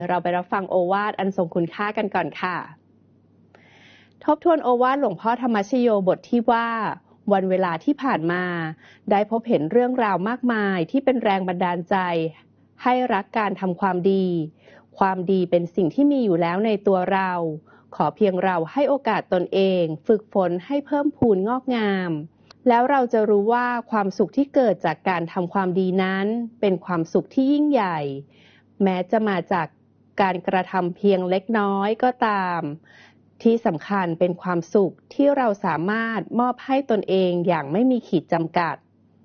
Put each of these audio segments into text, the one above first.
เราไปรับฟังโอวาทอันทรงคุณค่ากันก่อนค่ะทบทวนโอวาทหลวงพ่อธรรมชโยบทที่ว่าวันเวลาที่ผ่านมาได้พบเห็นเรื่องราวมากมายที่เป็นแรงบันดาลใจให้รักการทำความดีความดีเป็นสิ่งที่มีอยู่แล้วในตัวเราขอเพียงเราให้โอกาสตนเองฝึกฝนให้เพิ่มพูนงอกงามแล้วเราจะรู้ว่าความสุขที่เกิดจากการทำความดีนั้นเป็นความสุขที่ยิ่งใหญ่แม้จะมาจากการกระทำเพียงเล็กน้อยก็ตามที่สำคัญเป็นความสุขที่เราสามารถมอบให้ตนเองอย่างไม่มีขีดจำกัด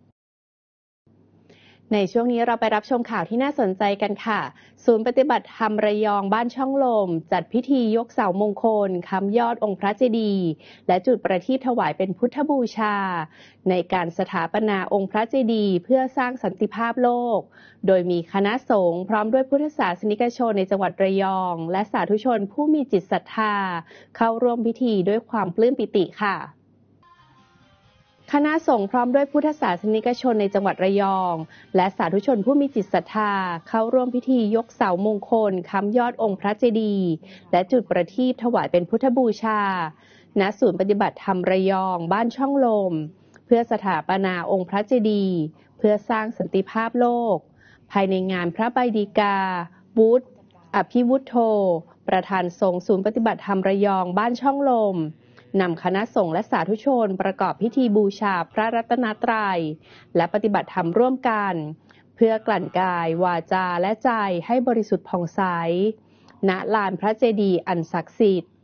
ในช่วงนี้เราไปรับชมข่าวที่น่าสนใจกันค่ะศูนย์ปฏิบัติธรรมระยองบ้านช่องลมจัดพิธียกเสามงคลค้ำยอดองค์พระเจดีย์และจุดประทีปถวายเป็นพุทธบูชาในการสถาปนาองค์พระเจดีย์เพื่อสร้างสันติภาพโลกโดยมีคณะสงฆ์พร้อมด้วยพุทธศาสนิกชนในจังหวัดระยองและสาธุชนผู้มีจิตศรัทธาเข้าร่วมพิธีด้วยความปลื้มปิติค่ะคณะสงฆ์พร้อมด้วยพุทธศาสนิกชนในจังหวัดระยองและสาธุชนผู้มีจิตศรัทธาเข้าร่วมพิธียกเสามงคลค้ำยอดองค์พระเจดีย์และจุดประทีปถวายเป็นพุทธบูชาณศูนย์ปฏิบัติธรรมระยองบ้านช่องลมเพื่อสถาปนาองค์พระเจดีย์เพื่อสร้างสันติภาพโลกภายในงานพระใบดีกาวุฒิอภิวุฒโธประธานสงฆ์ศูนย์ปฏิบัติธรรมระยองบ้านช่องลมนำคณะสงฆ์และสาธุชนประกอบพิธีบูชาพระรัตนตรัยและปฏิบัติธรรมร่วมกันเพื่อกลั่นกายวาจาและใจให้บริสุทธิ์ผ่องใสณลานพระเจดีย์อันศักดิ์สิทธิ์